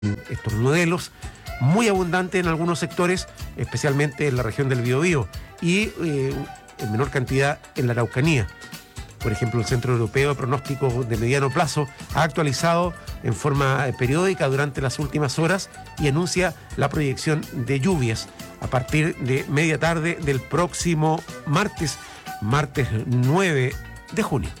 estos modelos, muy abundante en algunos sectores, especialmente en la región del Biobío, y en menor cantidad en la Araucanía. Por ejemplo, el Centro Europeo de Pronóstico de Mediano Plazo ha actualizado en forma periódica durante las últimas horas y anuncia la proyección de lluvias a partir de media tarde del próximo martes 9 de junio.